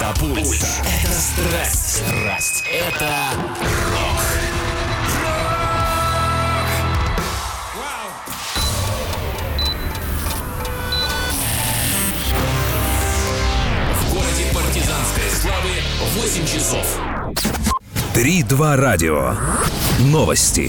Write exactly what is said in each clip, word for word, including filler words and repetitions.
Это пульс. Это страсть. Страсть. Это рок. В городе партизанской славы восемь часов. три два радио. Новости.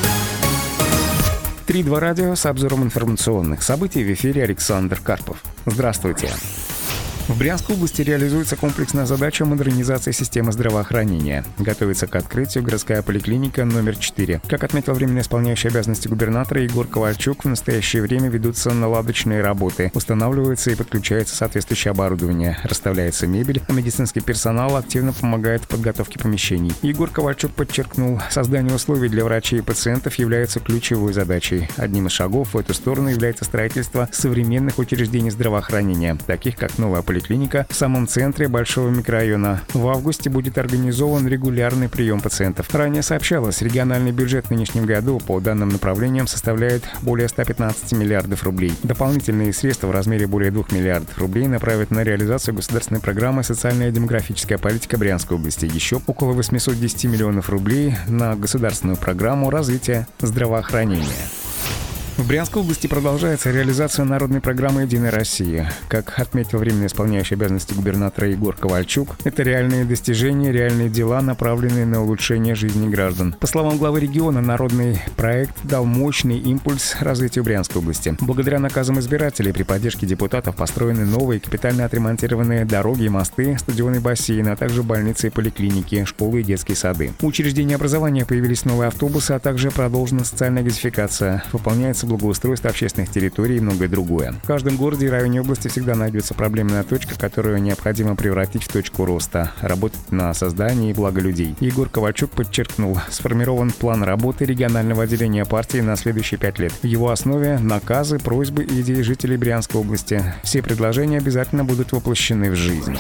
три два радио с обзором информационных событий. В эфире Александр Карпов. Здравствуйте. В Брянской области реализуется комплексная задача модернизации системы здравоохранения. Готовится к открытию городская поликлиника номер четыре. Как отметил временно исполняющий обязанности губернатора Егор Ковальчук, в настоящее время ведутся наладочные работы. Устанавливается и подключается соответствующее оборудование. Расставляется мебель, а медицинский персонал активно помогает в подготовке помещений. Егор Ковальчук подчеркнул, создание условий для врачей и пациентов является ключевой задачей. Одним из шагов в эту сторону является строительство современных учреждений здравоохранения, таких как новая поликлиника Клиника в самом центре большого микрорайона. В августе будет организован регулярный прием пациентов. Ранее сообщалось, региональный бюджет в нынешнем году по данным направлениям составляет более ста пятнадцати миллиардов рублей. Дополнительные средства в размере более двух миллиардов рублей направят на реализацию государственной программы «Социальная и демографическая политика Брянской области». Еще около восьмисот десяти миллионов рублей на государственную программу развития здравоохранения. В Брянской области продолжается реализация народной программы «Единая Россия». Как отметил временно исполняющий обязанности губернатора Егор Ковальчук, это реальные достижения, реальные дела, направленные на улучшение жизни граждан. По словам главы региона, народный проект дал мощный импульс развитию Брянской области. Благодаря наказам избирателей при поддержке депутатов построены новые капитально отремонтированные дороги и мосты, стадионы и бассейны, а также больницы и поликлиники, школы и детские сады. У учреждений образования появились новые автобусы, а также продолжена социальная газификация. Выполняется благоустройство общественных территорий и многое другое. В каждом городе и районе области всегда найдется проблемная точка, которую необходимо превратить в точку роста, работать на создание и благо людей. Егор Ковальчук подчеркнул, сформирован план работы регионального отделения партии на следующие пять лет. В его основе наказы, просьбы и идеи жителей Брянской области. Все предложения обязательно будут воплощены в жизнь.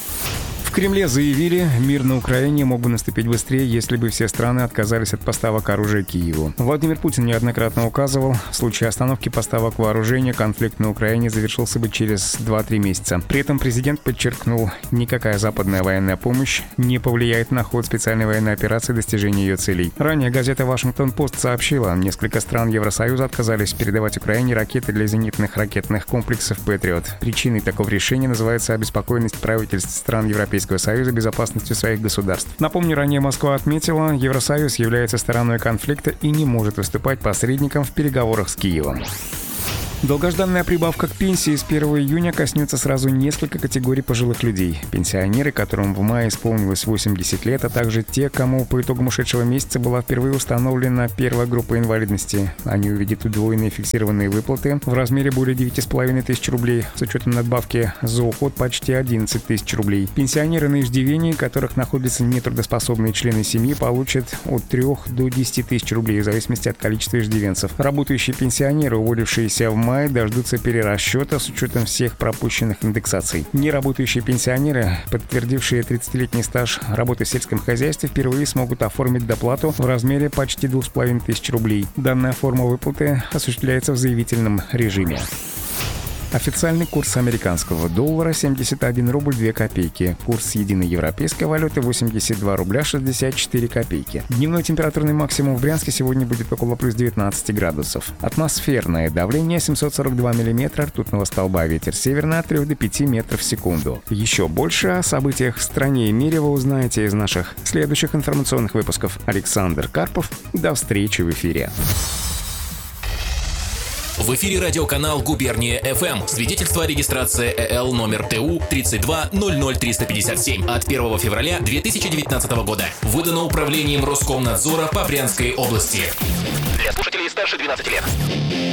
В Кремле заявили, мир на Украине мог бы наступить быстрее, если бы все страны отказались от поставок оружия Киеву. Владимир Путин неоднократно указывал, в случае остановки поставок вооружения конфликт на Украине завершился бы через два-три месяца. При этом президент подчеркнул, никакая западная военная помощь не повлияет на ход специальной военной операции и достижения ее целей. Ранее газета «Вашингтон-Пост» сообщила, несколько стран Евросоюза отказались передавать Украине ракеты для зенитных ракетных комплексов «Патриот». Причиной такого решения называется обеспокоенность правительств стран Европейского Союза безопасностью своих государств. Напомню, ранее Москва отметила, Евросоюз является стороной конфликта и не может выступать посредником в переговорах с Киевом. Долгожданная прибавка к пенсии с первого июня коснется сразу несколько категорий пожилых людей. Пенсионеры, которым в мае исполнилось восемьдесят лет, а также те, кому по итогам ушедшего месяца была впервые установлена первая группа инвалидности. Они увидят удвоенные фиксированные выплаты в размере более девяти с половиной тысяч рублей, с учетом надбавки за уход почти одиннадцать тысяч рублей. Пенсионеры на иждивении, которых находятся нетрудоспособные члены семьи, получат от трёх до десяти тысяч рублей в зависимости от количества иждивенцев. Работающие пенсионеры, уволившиеся в мае, дождутся перерасчета с учетом всех пропущенных индексаций. Неработающие пенсионеры, подтвердившие тридцатилетний стаж работы в сельском хозяйстве, впервые смогут оформить доплату в размере почти двух с половиной тысяч рублей. Данная форма выплаты осуществляется в заявительном режиме. Официальный курс американского доллара семьдесят один рубль две копейки. Курс единой европейской валюты восемьдесят два рубля шестьдесят четыре копейки. Дневной температурный максимум в Брянске сегодня будет около плюс девятнадцати градусов. Атмосферное давление семьсот сорок два миллиметра ртутного столба. Ветер северный от трёх до пяти метров в секунду. Еще больше о событиях в стране и мире вы узнаете из наших следующих информационных выпусков. Александр Карпов. До встречи в эфире. В эфире радиоканал «Губерния эф эм». Свидетельство о регистрации э эл номер тэ у тридцать два ноль ноль триста пятьдесят семь от первого февраля две тысячи девятнадцатого года. Выдано управлением Роскомнадзора по Брянской области. Для слушателей старше двенадцати лет.